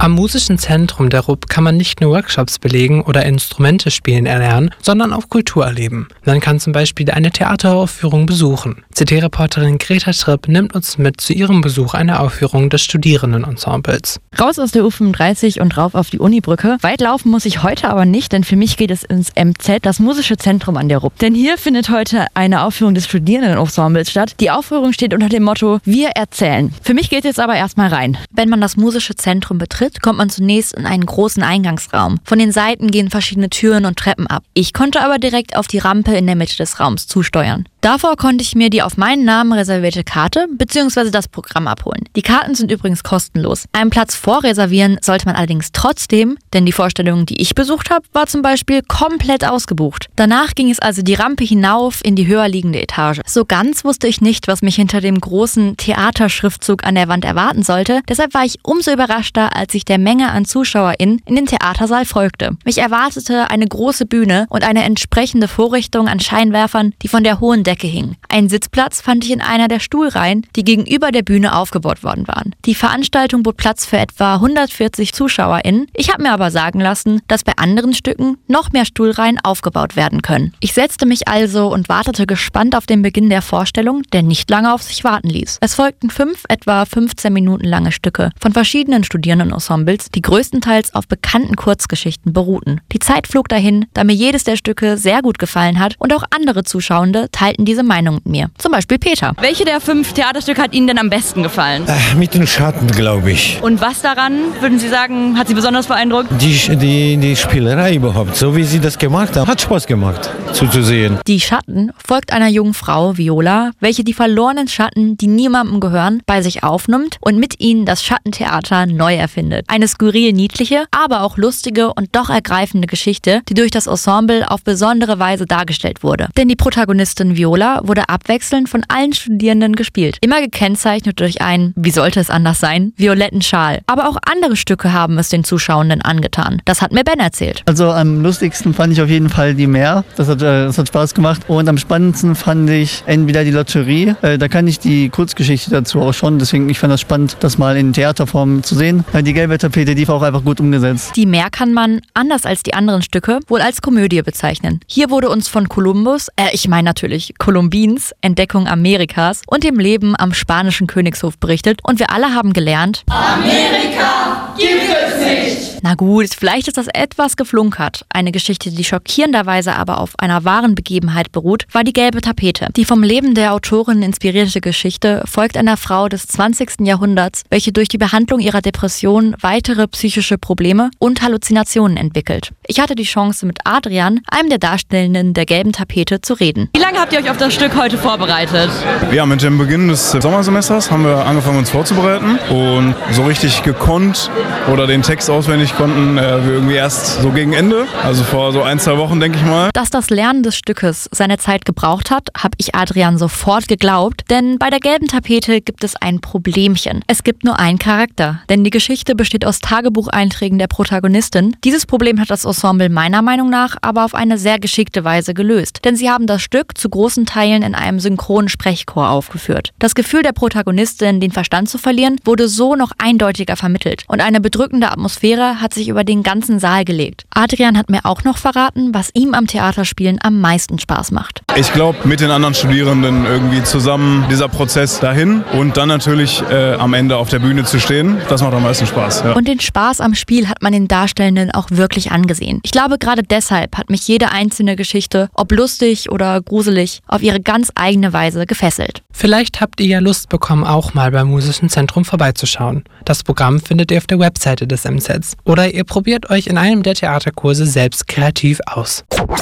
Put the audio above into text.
Am Musischen Zentrum der RUB kann man nicht nur Workshops belegen oder Instrumente spielen erlernen, sondern auch Kultur erleben. Man kann zum Beispiel eine Theateraufführung besuchen. CT-Reporterin Greta Schripp nimmt uns mit zu ihrem Besuch einer Aufführung des Studierendenensembles. Raus aus der U35 und rauf auf die Unibrücke. Weit laufen muss ich heute aber nicht, denn für mich geht es ins MZ, das Musische Zentrum an der RUB. Denn hier findet heute eine Aufführung des Studierendenensembles statt. Die Aufführung steht unter dem Motto Wir erzählen. Für mich geht es jetzt aber erstmal rein. Wenn man das Musische Zentrum betritt, kommt man zunächst in einen großen Eingangsraum. Von den Seiten gehen verschiedene Türen und Treppen ab. Ich konnte aber direkt auf die Rampe in der Mitte des Raums zusteuern. Davor konnte ich mir die auf meinen Namen reservierte Karte bzw. das Programm abholen. Die Karten sind übrigens kostenlos. Einen Platz vorreservieren sollte man allerdings trotzdem, denn die Vorstellung, die ich besucht habe, war zum Beispiel komplett ausgebucht. Danach ging es also die Rampe hinauf in die höher liegende Etage. So ganz wusste ich nicht, was mich hinter dem großen Theaterschriftzug an der Wand erwarten sollte. Deshalb war ich umso überraschter, als ich der Menge an ZuschauerInnen in den Theatersaal folgte. Mich erwartete eine große Bühne und eine entsprechende Vorrichtung an Scheinwerfern, die von der hohen Decke hingen. Einen Sitzplatz fand ich in einer der Stuhlreihen, die gegenüber der Bühne aufgebaut worden waren. Die Veranstaltung bot Platz für etwa 140 ZuschauerInnen. Ich habe mir aber sagen lassen, dass bei anderen Stücken noch mehr Stuhlreihen aufgebaut werden können. Ich setzte mich also und wartete gespannt auf den Beginn der Vorstellung, der nicht lange auf sich warten ließ. Es folgten 5 etwa 15 Minuten lange Stücke von verschiedenen Studierendenensembles, die größtenteils auf bekannten Kurzgeschichten beruhten. Die Zeit flog dahin, da mir jedes der Stücke sehr gut gefallen hat und auch andere Zuschauende teilten diese Meinung mit mir. Zum Beispiel Peter. Welche der 5 Theaterstücke hat Ihnen denn am besten gefallen? Mit den Schatten, glaube ich. Und was daran, würden Sie sagen, hat Sie besonders beeindruckt? Die Spielerei überhaupt, so wie sie das gemacht haben, hat Spaß gemacht zuzusehen. Die Schatten folgt einer jungen Frau, Viola, welche die verlorenen Schatten, die niemandem gehören, bei sich aufnimmt und mit ihnen das Schattentheater neu erfindet. Eine skurril niedliche, aber auch lustige und doch ergreifende Geschichte, die durch das Ensemble auf besondere Weise dargestellt wurde. Denn die Protagonistin Viola wurde abwechselnd von allen Studierenden gespielt. Immer gekennzeichnet durch einen, wie sollte es anders sein, violetten Schal. Aber auch andere Stücke haben es den Zuschauenden angetan. Das hat mir Ben erzählt. Also am lustigsten fand ich auf jeden Fall die Meer. Das hat Spaß gemacht. Und am spannendsten fand ich entweder die Lotterie. Da kann ich die Kurzgeschichte dazu auch schon. Deswegen, ich fand das spannend, das mal in Theaterform zu sehen. Die gelbe Tapete, die war auch einfach gut umgesetzt. Die Meer kann man, anders als die anderen Stücke, wohl als Komödie bezeichnen. Hier wurde uns von Kolumbins Entdeckung Amerikas und dem Leben am spanischen Königshof berichtet. Und wir alle haben gelernt: Amerika gibt es nicht! Na gut, vielleicht ist das etwas geflunkert. Eine Geschichte, die schockierenderweise aber auf einer wahren Begebenheit beruht, war die gelbe Tapete. Die vom Leben der Autorin inspirierte Geschichte folgt einer Frau des 20. Jahrhunderts, welche durch die Behandlung ihrer Depression weitere psychische Probleme und Halluzinationen entwickelt. Ich hatte die Chance, mit Adrian, einem der Darstellenden der gelben Tapete, zu reden. Wie lange habt ihr euch auf das Stück heute vorbereitet? Ja, mit dem Beginn des Sommersemesters haben wir angefangen, uns vorzubereiten. Und so richtig gekonnt oder den Text auswendig konnten wir irgendwie erst so gegen Ende. Also vor so 1-2 Wochen, denke ich mal. Dass das Lernen des Stückes seine Zeit gebraucht hat, habe ich Adrian sofort geglaubt. Denn bei der gelben Tapete gibt es ein Problemchen. Es gibt nur einen Charakter. Denn die Geschichte besteht aus Tagebucheinträgen der Protagonistin. Dieses Problem hat das Ensemble meiner Meinung nach aber auf eine sehr geschickte Weise gelöst. Denn sie haben das Stück zu großen Teilen in einem synchronen Sprechchor aufgeführt. Das Gefühl der Protagonistin, den Verstand zu verlieren, wurde so noch eindeutiger vermittelt. Und eine bedrückende Atmosphäre hat sich über den ganzen Saal gelegt. Adrian hat mir auch noch verraten, was ihm am Theaterspielen am meisten Spaß macht. Ich glaube, mit den anderen Studierenden irgendwie zusammen dieser Prozess dahin und dann natürlich am Ende auf der Bühne zu stehen, das macht am meisten Spaß. Ja. Und den Spaß am Spiel hat man den Darstellenden auch wirklich angesehen. Ich glaube, gerade deshalb hat mich jede einzelne Geschichte, ob lustig oder gruselig, auf ihre ganz eigene Weise gefesselt. Vielleicht habt ihr ja Lust bekommen, auch mal beim Musischen Zentrum vorbeizuschauen. Das Programm findet ihr auf der Webseite des MZs. Oder ihr probiert euch in einem der Theaterkurse selbst kreativ aus.